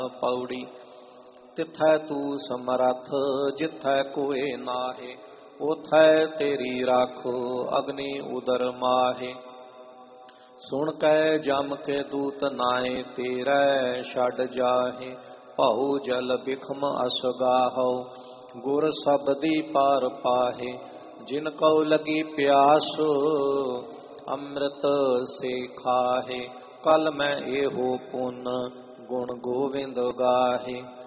पौड़ी। तिथै तू समरथ जिथै कोय नाहे, उथै तेरी राखो अग्नि उदर माहे। सुन कै जम के दूत नाए, तेरै छड़ जाहे। भऊ जल बिखम असगाहो, गुर सबदी पार पाहे। जिन कौ लगी प्यास, अमृत से खाहे। कल मैं एहो पुन गुण गोविंद गाहे।